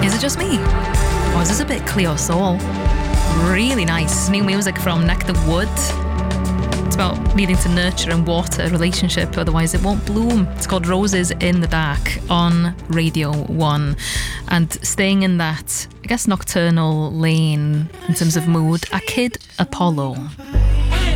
Is it just me? Or is this a bit Cleo Soul? Really nice. New music from Neck the Wood. It's about needing to nurture and water a relationship, otherwise it won't bloom. It's called Roses in the Dark on Radio 1. And staying in that, I guess, nocturnal lane in terms of mood, A Kid Apollo.